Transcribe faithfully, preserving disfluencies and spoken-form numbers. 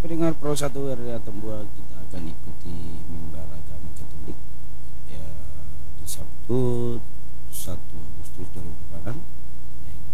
pendengar Pro satu R R Tembua, kita akan ikuti mimbar agama Katolik ya di Sabtu